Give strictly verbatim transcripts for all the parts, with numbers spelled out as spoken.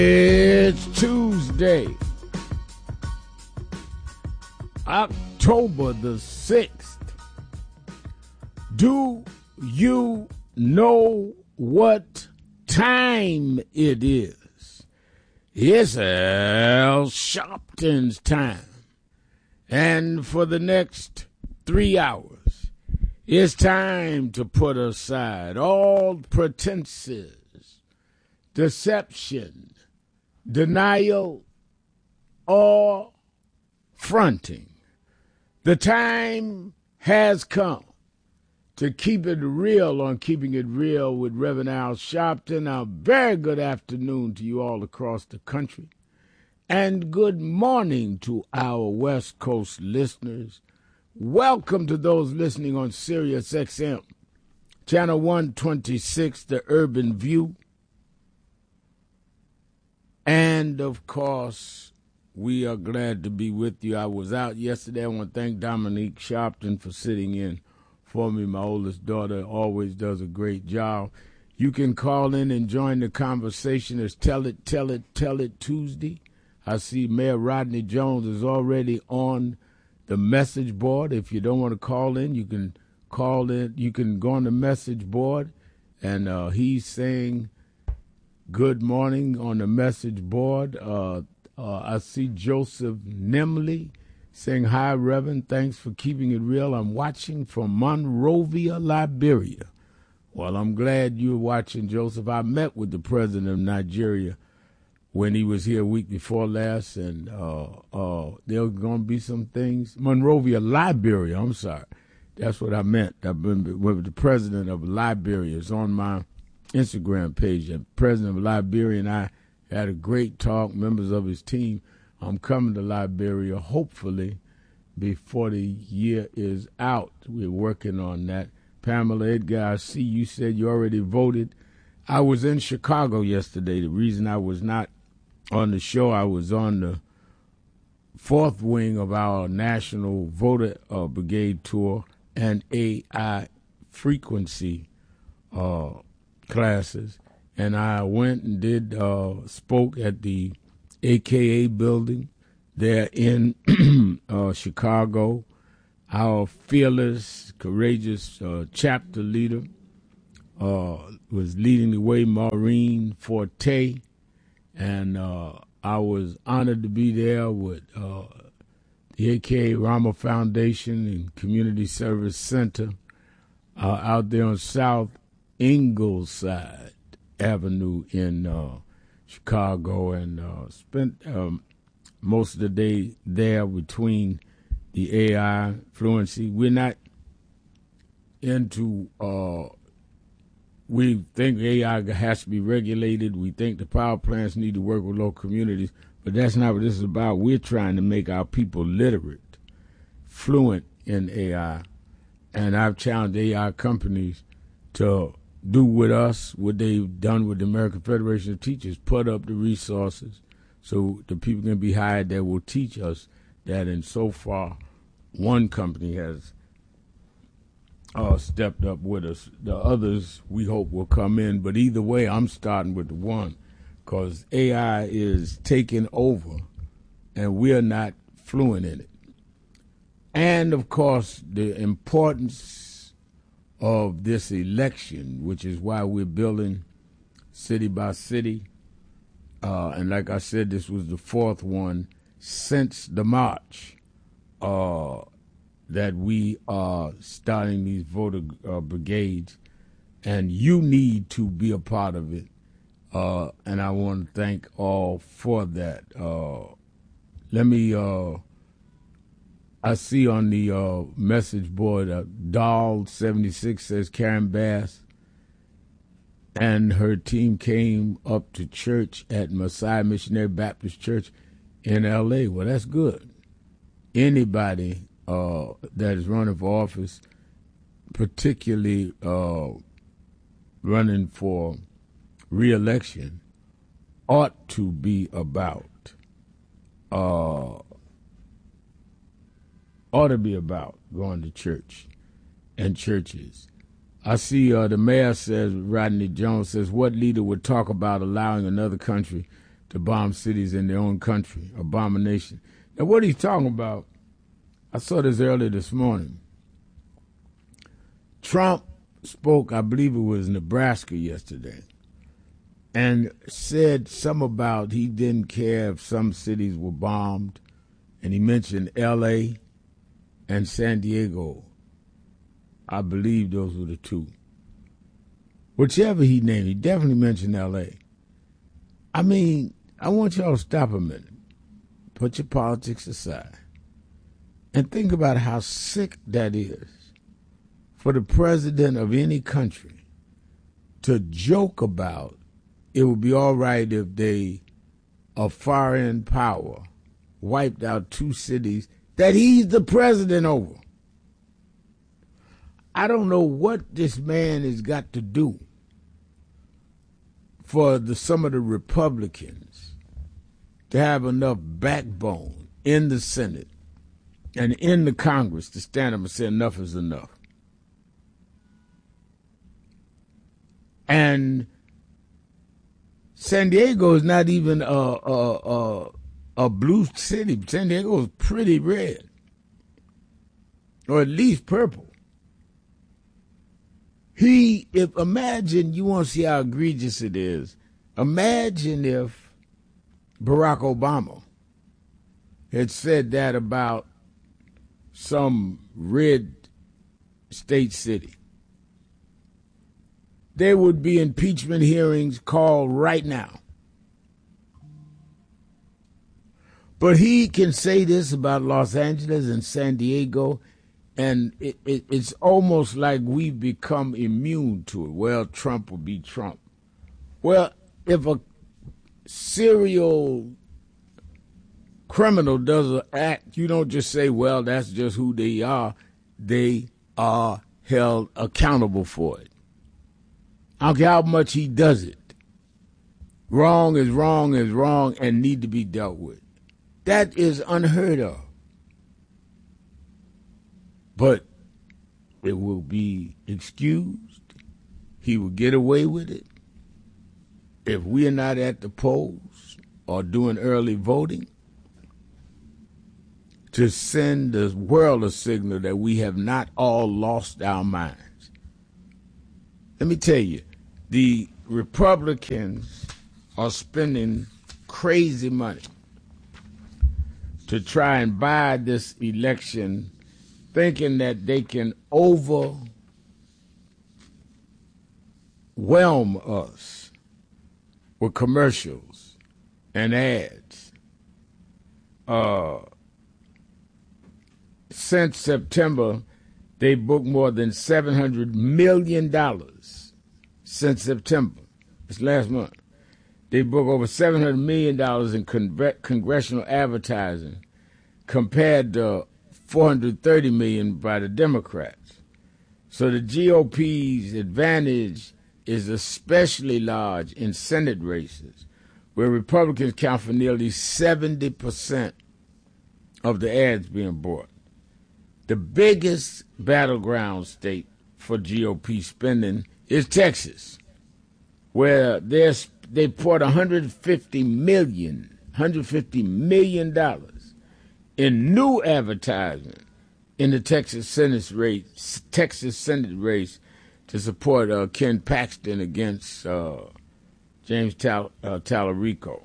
It's Tuesday, October the sixth. Do you know what time it is? It's Al Sharpton's time. And for the next three hours, it's time to put aside all pretenses, deception, denial, or fronting. The time has come to keep it real on Keeping It Real with Reverend Al Sharpton. A very good afternoon to you all across the country. And good morning to our West Coast listeners. Welcome to those listening on Sirius X M, Channel one twenty-six, The Urban View. And, of course, we are glad to be with you. I was out yesterday. I want to thank Dominique Sharpton for sitting in for me. My oldest daughter always does a great job. You can call in and join the conversation. It's Tell It, Tell It, Tell It Tuesday. I see Mayor Rodney Jones is already on the message board. If you don't want to call in, you can call in. You can go on the message board, and uh, he's saying good morning on the message board. Uh, uh, I see Joseph Nimley saying, hi, Reverend. Thanks for keeping it real. I'm watching from Monrovia, Liberia. Well, I'm glad you're watching, Joseph. I met with the president of Nigeria when he was here a week before last, and uh, uh, there were going to be some things. Monrovia, Liberia, I'm sorry. That's what I meant. I've been with the president of Liberia. It's on my Instagram page. The president of Liberia and I had a great talk, members of his team. I'm coming to Liberia hopefully before the year is out. We're working on that. Pamela Edgar, I see you said you already voted. I was in Chicago yesterday. The reason I was not on the show, I was on the fourth wing of our National Voter uh, Brigade Tour and A I frequency uh classes, and I went and did uh, spoke at the A K A building there in uh, Chicago. Our fearless, courageous uh, chapter leader uh, was leading the way, Maureen Forte, and uh, I was honored to be there with uh, the A K A Rama Foundation and Community Service Center uh, out there on South Ingleside Avenue in uh, Chicago, and uh, spent um, most of the day there between the A I fluency. We're not into, uh, we think A I has to be regulated. We think the power plants need to work with local communities, but that's not what this is about. We're trying to make our people literate, fluent in A I, and I've challenged A I companies to do with us what they've done with the American Federation of Teachers, put up the resources so the people can be hired that will teach us that. And so far, one company has uh, stepped up with us. The others, we hope, will come in. But either way, I'm starting with the one, because A I is taking over, and we're not fluent in it. And, of course, the importance of this election, which is why we're building city by city. Uh, and like I said, this was the fourth one since the March uh, that we are starting these voter uh, brigades. And you need to be a part of it. Uh, and I want to thank all for that. Uh, let me... Uh, I see on the uh, message board, uh, Doll seventy-six says Karen Bass and her team came up to church at Messiah Missionary Baptist Church in L A. Well, that's good. Anybody uh, that is running for office, particularly uh, running for re-election, ought to be about uh, ought to be about going to church and churches. I see uh, the mayor says, Rodney Jones says, what leader would talk about allowing another country to bomb cities in their own country. Abomination. Now, what he's talking about, I saw this earlier this morning. Trump spoke, I believe it was Nebraska yesterday, and said something about he didn't care if some cities were bombed, and he mentioned L A and San Diego. I believe those were the two. Whichever he named, he definitely mentioned L A. I mean, I want y'all to stop a minute. Put your politics aside. And think about how sick that is for the president of any country to joke about it would be all right if they, a foreign power, wiped out two cities that he's the president over. I don't know what this man has got to do for the, some of the Republicans to have enough backbone in the Senate and in the Congress to stand up and say enough is enough. And San Diego is not even a, a, a, a blue city. San Diego is pretty red, or at least purple. He, if imagine, you want to see how egregious it is. Imagine if Barack Obama had said that about some red state city. There would be impeachment hearings called right now. But he can say this about Los Angeles and San Diego, and it, it, it's almost like we've become immune to it. Well, Trump will be Trump. Well, if a serial criminal does an act, you don't just say, well, that's just who they are. They are held accountable for it. I don't care how much he does it. Wrong is wrong is wrong and need to be dealt with. That is unheard of. But it will be excused. He will get away with it. If we are not at the polls or doing early voting, to send the world a signal that we have not all lost our minds. Let me tell you, the Republicans are spending crazy money to try and buy this election, thinking that they can overwhelm us with commercials and ads. Uh, since September, they booked more than seven hundred million dollars. Since September, this last month, they booked over seven hundred million dollars in con- congressional advertising compared to four hundred thirty million dollars by the Democrats. So the G O P's advantage is especially large in Senate races, where Republicans count for nearly seventy percent of the ads being bought. The biggest battleground state for G O P spending is Texas, where there's, they poured one hundred fifty million dollars, one hundred fifty million dollars in new advertising in the Texas Senate race, Texas Senate race to support uh, Ken Paxton against uh, James Tal- uh, Tallarico.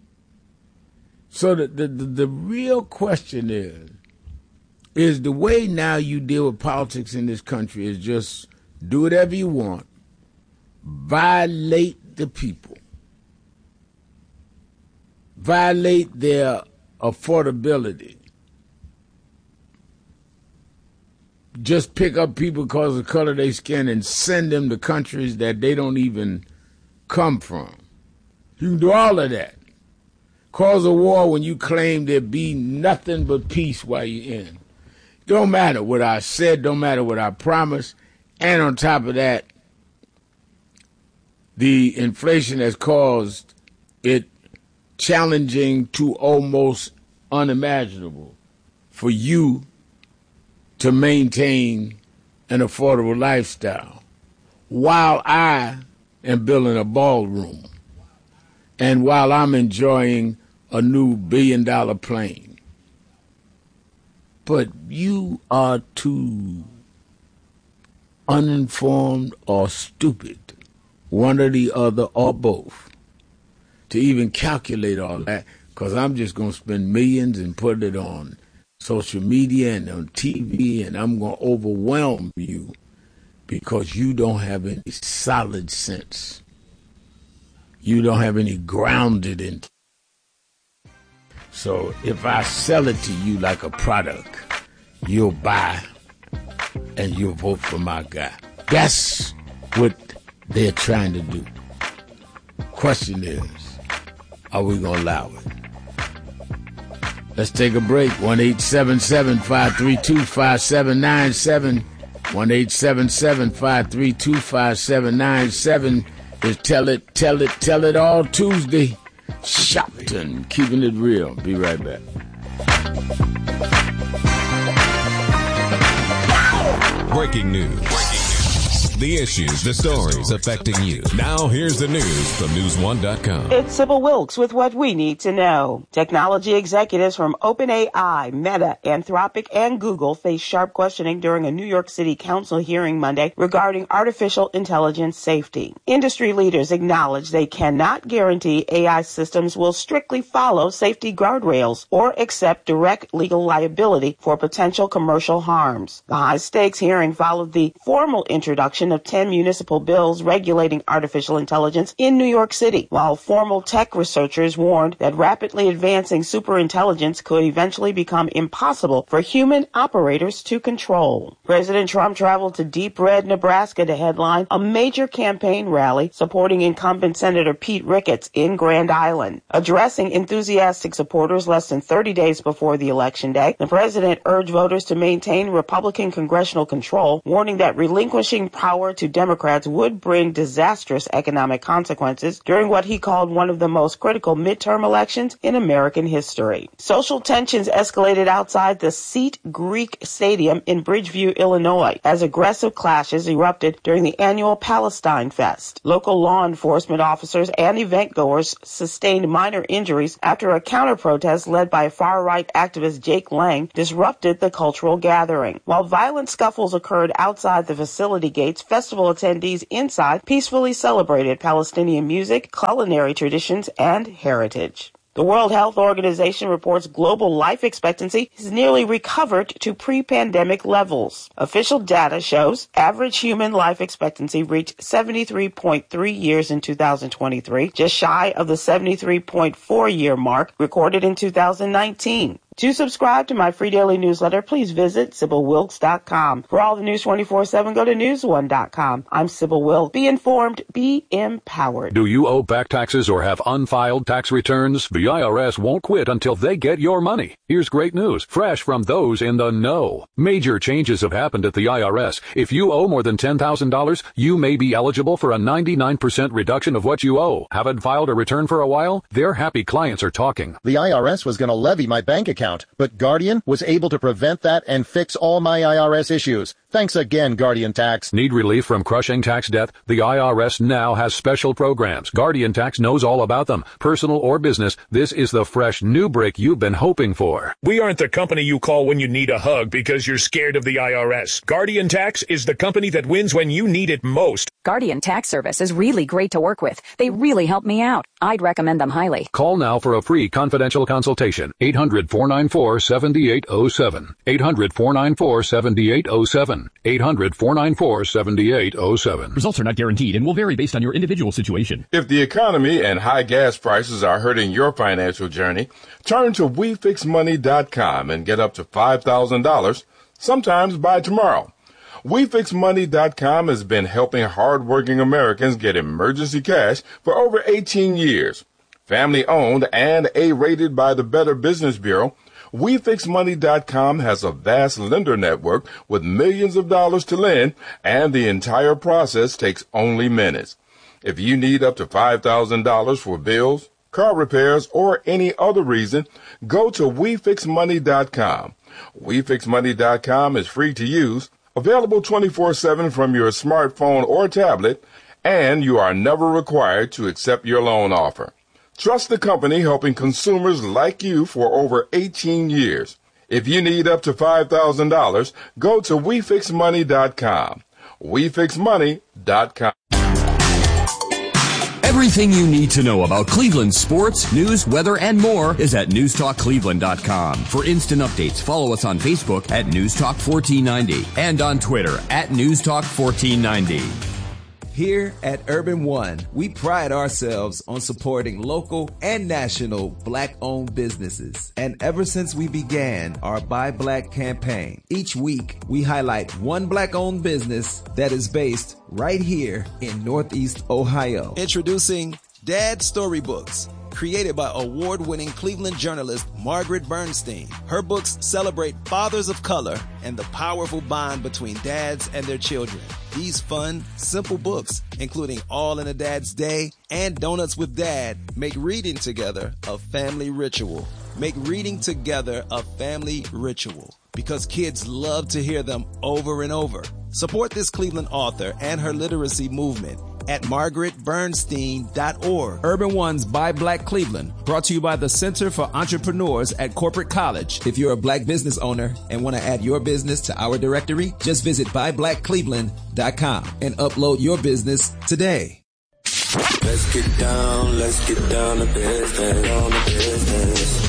So the, the, the, the real question is, is the way now you deal with politics in this country is just do whatever you want, violate the people, violate their affordability, just pick up people because of the color of their skin and send them to countries that they don't even come from. You can do all of that. Cause a war when you claim there be nothing but peace while you're in. Don't matter what I said, don't matter what I promised, and on top of that, the inflation has caused it challenging to almost unimaginable for you to maintain an affordable lifestyle while I am building a ballroom. and while I'm enjoying a new billion-dollar plane. But you are too uninformed or stupid, one or the other or both, to even calculate all that, because I'm just going to spend millions and put it on social media and on T V, and I'm going to overwhelm you because you don't have any solid sense. You don't have any grounded in. So if I sell it to you like a product, you'll buy and you'll vote for my guy. That's what they're trying to do. Question is, are we going to allow it? Let's take a break. one eight seven seven, five three two, five seven nine seven. one eight seven seven, five three two, five seven nine seven is Tell It, Tell It, Tell It All Tuesday. Shopton, keeping it real. Be right back. Breaking news. The issues, the stories affecting you. Now here's the news from news one dot com. It's Sybil Wilkes with what we need to know. Technology executives from OpenAI, Meta, Anthropic, and Google face sharp questioning during a New York City Council hearing Monday regarding artificial intelligence safety. Industry leaders acknowledge they cannot guarantee A I systems will strictly follow safety guardrails or accept direct legal liability for potential commercial harms. The high-stakes hearing followed the formal introduction of ten municipal bills regulating artificial intelligence in New York City, while formal tech researchers warned that rapidly advancing superintelligence could eventually become impossible for human operators to control. President Trump traveled to Deep Red, Nebraska to headline a major campaign rally supporting incumbent Senator Pete Ricketts in Grand Island. Addressing enthusiastic supporters less than thirty days before the election day, the president urged voters to maintain Republican congressional control, warning that relinquishing power to Democrats would bring disastrous economic consequences during what he called one of the most critical midterm elections in American history. Social tensions escalated outside the Seat Greek Stadium in Bridgeview, Illinois, as aggressive clashes erupted during the annual Palestine Fest. Local law enforcement officers and event-goers sustained minor injuries after a counter-protest led by far-right activist Jake Lang disrupted the cultural gathering. While violent scuffles occurred outside the facility gates, festival attendees inside peacefully celebrated Palestinian music, culinary traditions, and heritage. The World Health Organization reports global life expectancy has nearly recovered to pre-pandemic levels. Official data shows average human life expectancy reached seventy-three point three years in two thousand twenty-three, just shy of the seventy-three point four year mark recorded in two thousand nineteen. To subscribe to my free daily newsletter, please visit Sybil Wilkes dot com. For all the news twenty-four seven, go to news one dot com. I'm Sybil Wilkes. Be informed, be empowered. Do you owe back taxes or have unfiled tax returns? The I R S won't quit until they get your money. Here's great news, fresh from those in the know. Major changes have happened at the I R S. If you owe more than ten thousand dollars, you may be eligible for a ninety-nine percent reduction of what you owe. Haven't filed a return for a while? Their happy clients are talking. The I R S was going to levy my bank account, but Guardian was able to prevent that and fix all my I R S issues. Thanks again, Guardian Tax. Need relief from crushing tax debt? The I R S now has special programs. Guardian Tax knows all about them. Personal or business, this is the fresh new break you've been hoping for. We aren't the company you call when you need a hug because you're scared of the I R S. Guardian Tax is the company that wins when you need it most. Guardian Tax Service is really great to work with. They really help me out. I'd recommend them highly. Call now for a free confidential consultation. eight hundred, four nine four, seven eight zero seven. eight hundred, four nine four, seven eight zero seven. eight hundred, four nine four, seven eight zero seven. Results are not guaranteed and will vary based on your individual situation. If the economy and high gas prices are hurting your financial journey, turn to we fix money dot com and get up to five thousand dollars, sometimes by tomorrow. we fix money dot com has been helping hardworking Americans get emergency cash for over eighteen years. Family-owned and A-rated by the Better Business Bureau, we fix money dot com has a vast lender network with millions of dollars to lend, and the entire process takes only minutes. If you need up to five thousand dollars for bills, car repairs, or any other reason, go to we fix money dot com. we fix money dot com is free to use, available twenty-four seven from your smartphone or tablet, and you are never required to accept your loan offer. Trust the company helping consumers like you for over eighteen years. If you need up to five thousand dollars, go to we fix money dot com. we fix money dot com. Everything you need to know about Cleveland sports, news, weather, and more is at news talk cleveland dot com. For instant updates, follow us on Facebook at news talk fourteen ninety and on Twitter at news talk fourteen ninety. Here at Urban One, we pride ourselves on supporting local and national Black-owned businesses. And ever since we began our Buy Black campaign, each week we highlight one Black-owned business that is based right here in Northeast Ohio. Introducing Dad Storybooks, created by award-winning Cleveland journalist Margaret Bernstein. Her books celebrate fathers of color and the powerful bond between dads and their children. These fun, simple books, including All in a Dad's Day and Donuts with Dad, make reading together a family ritual. Make reading together a family ritual because kids love to hear them over and over. Support this Cleveland author and her literacy movement at margaret bernstein dot org. Urban One's Buy Black Cleveland, brought to you by the Center for Entrepreneurs at Corporate College. If you're a Black business owner and want to add your business to our directory, just visit buy black cleveland dot com and upload your business today. Let's get down, let's get down to business, on to business.